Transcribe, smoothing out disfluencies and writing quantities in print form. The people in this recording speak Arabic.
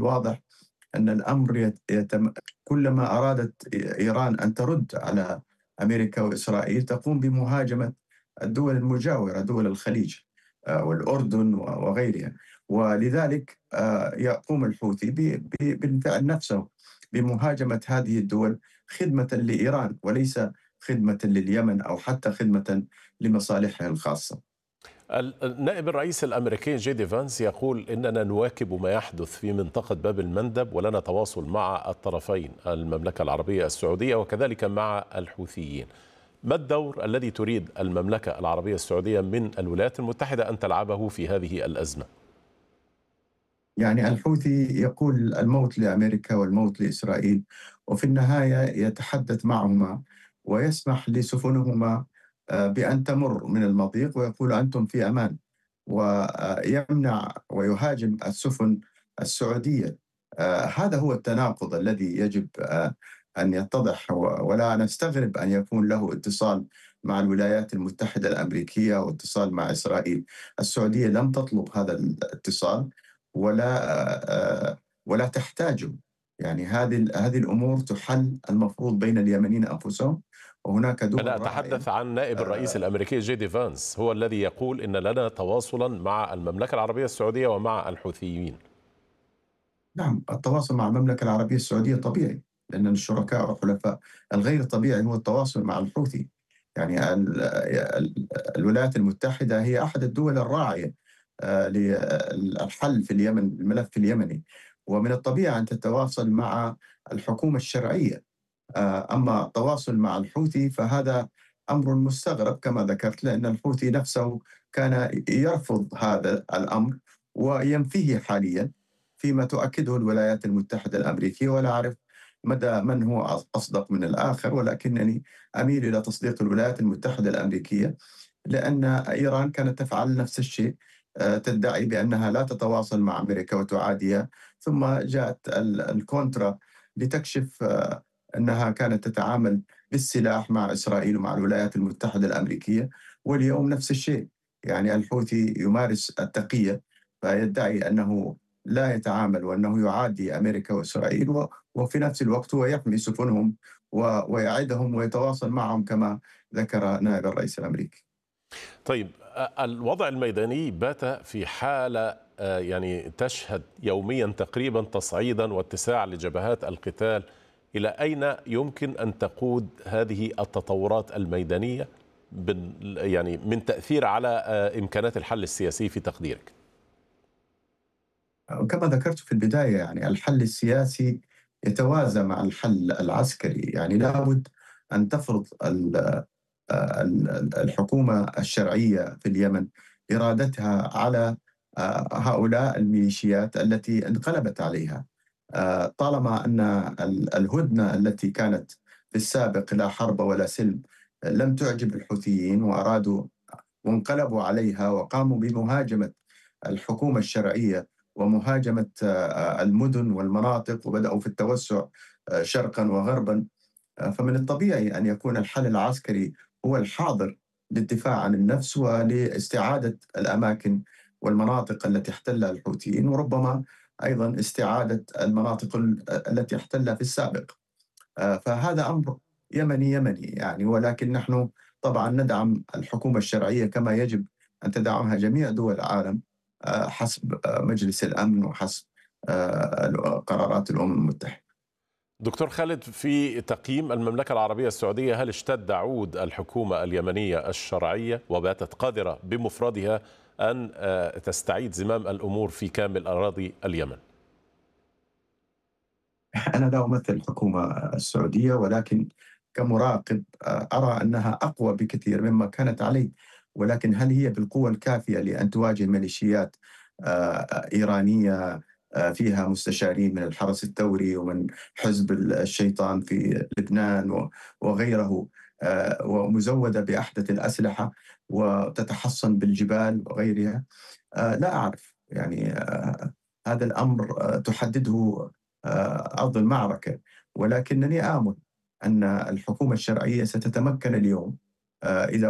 الواضح أن الأمر كلما أرادت إيران أن ترد على أمريكا وإسرائيل تقوم بمهاجمة الدول المجاورة، دول الخليج والأردن وغيرها. ولذلك يقوم الحوثي بالفعل نفسه بمهاجمة هذه الدول خدمة لإيران وليس خدمة لليمن أو حتى خدمة لمصالحها الخاصة. النائب الرئيس الأمريكي جي دي فانس يقول إننا نواكب ما يحدث في منطقة باب المندب ولنا تواصل مع الطرفين المملكة العربية السعودية وكذلك مع الحوثيين. ما الدور الذي تريد المملكة العربية السعودية من الولايات المتحدة أن تلعبه في هذه الأزمة؟ يعني الحوثي يقول الموت لأمريكا والموت لإسرائيل، وفي النهاية يتحدث معهما ويسمح لسفنهما بأن تمر من المضيق ويقول أنتم في أمان، ويمنع ويهاجم السفن السعودية. هذا هو التناقض الذي يجب أن يتضح، ولا نستغرب أن يكون له اتصال مع الولايات المتحدة الأمريكية واتصال مع إسرائيل. السعودية لم تطلب هذا الاتصال ولا تحتاجه. يعني هذه الأمور تحل المفروض بين اليمنيين أنفسهم، وهناك أنا دول راعية. أتحدث عن نائب الرئيس الأمريكي جي دي فانس، هو الذي يقول إن لنا تواصلا مع المملكة العربية السعودية ومع الحوثيين. نعم، التواصل مع المملكة العربية السعودية طبيعي، لأن الشركاء والحلفاء. الغير طبيعي هو التواصل مع الحوثي. يعني الولايات المتحدة هي أحد الدول الراعية للحل في اليمن، الملف اليمني، ومن الطبيعي أن تتواصل مع الحكومة الشرعية. أما التواصل مع الحوثي فهذا أمر مستغرب كما ذكرت، لأن الحوثي نفسه كان يرفض هذا الأمر وينفيه حاليا، فيما تؤكده الولايات المتحدة الأمريكية. ولا أعرف مدى من هو أصدق من الآخر، ولكنني أميل إلى تصديق الولايات المتحدة الأمريكية، لأن إيران كانت تفعل نفس الشيء، تدعي بأنها لا تتواصل مع أمريكا وتعاديها، ثم جاءت الكونترا لتكشف أنها كانت تتعامل بالسلاح مع إسرائيل ومع الولايات المتحدة الأمريكية. واليوم نفس الشيء، يعني الحوثي يمارس التقية، فيدعي أنه لا يتعامل وأنه يعادي أمريكا وإسرائيل، وفي نفس الوقت هو يحمي سفنهم ويعدهم ويتواصل معهم كما ذكر نائب الرئيس الأمريكي. طيب، الوضع الميداني بات في حالة يعني تشهد يوميا تقريبا تصعيدا واتساع لجبهات القتال. إلى أين يمكن أن تقود هذه التطورات الميدانية يعني من تأثير على إمكانات الحل السياسي في تقديرك؟ كما ذكرت في البداية، يعني الحل السياسي يتوازى مع الحل العسكري. يعني لابد أن تفرض الحكومة الشرعية في اليمن إرادتها على هؤلاء الميليشيات التي انقلبت عليها. طالما أن الهدنة التي كانت في السابق لا حرب ولا سلم لم تعجب الحوثيين، وأرادوا وانقلبوا عليها وقاموا بمهاجمة الحكومة الشرعية ومهاجمة المدن والمناطق، وبدأوا في التوسع شرقا وغربا. فمن الطبيعي أن يكون الحل العسكري هو الحاضر للدفاع عن النفس ولاستعادة الأماكن والمناطق التي احتلها الحوثيين، وربما أيضا استعادة المناطق التي احتلها في السابق. فهذا أمر يمني يعني، ولكن نحن طبعا ندعم الحكومة الشرعية كما يجب أن تدعمها جميع دول العالم، حسب مجلس الأمن وحسب قرارات الأمم المتحدة. دكتور خالد، في تقييم المملكة العربية السعودية، هل اشتد عود الحكومة اليمنية الشرعية وباتت قادرة بمفردها أن تستعيد زمام الأمور في كامل أراضي اليمن؟ أنا لا أمثل الحكومة السعودية، ولكن كمراقب أرى أنها أقوى بكثير مما كانت عليه. ولكن هل هي بالقوة الكافية لأن تواجه ميليشيات إيرانية فيها مستشارين من الحرس الثوري ومن حزب الشيطان في لبنان وغيره، ومزودة بأحدث الأسلحة وتتحصن بالجبال وغيرها؟ لا أعرف. يعني هذا الأمر تحدده أرض المعركة، ولكنني آمل أن الحكومة الشرعية ستتمكن اليوم إذا